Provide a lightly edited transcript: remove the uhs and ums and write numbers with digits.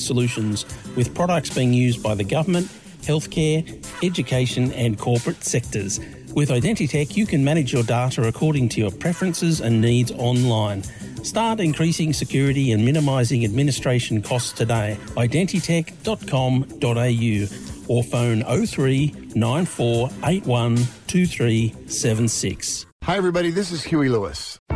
solutions, with products being used by the government, healthcare, education and corporate sectors. With Identitech, you can manage your data according to your preferences and needs online. Start increasing security and minimising administration costs today. Identitech.com.au or phone 03 9481 2376. Hi everybody, this is Huey Lewis.